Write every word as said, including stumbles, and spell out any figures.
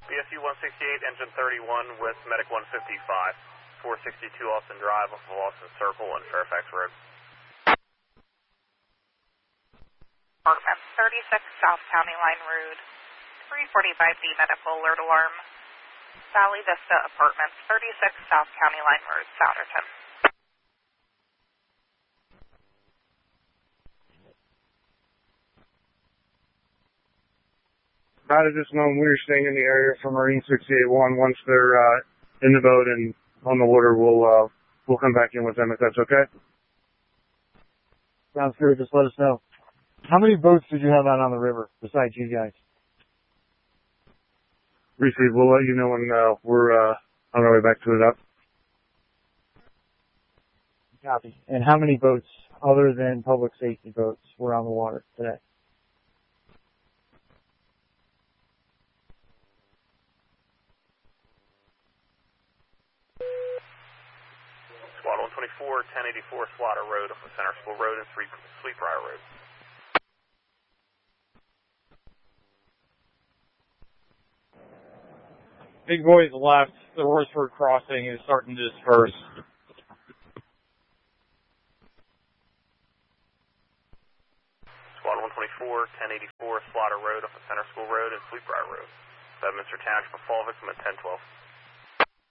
B S U one sixty-eight, engine thirty-one with Medic one fifty-five, four sixty-two Austin Drive off of Austin Circle and Fairfax Road. Apartment thirty-six South County Line Road, three forty-five B medical alert alarm. Valley Vista Apartments, thirty-six South County Line Road, Souderton. How did this know we're staying in the area for Marine sixty-eight one? Once they're uh, in the boat and on the water, we'll uh, we'll come back in with them if that's okay. Sounds good. Just let us know. How many boats did you have out on the river besides you guys? Receive. We'll let you know when uh, we're uh, on our way back to it up. Copy. And how many boats, other than public safety boats, were on the water today? Squad one twenty-four, ten eighty-four Slaughter Road off of Center School Road and Sweetbriar Road. Big boys left. The Horsford crossing is starting to disperse. Squad one twenty-four, ten eighty-four Slaughter Road off of Center School Road and Sweetbriar Road. That Mister Tanach Pafalvik from at ten twelve.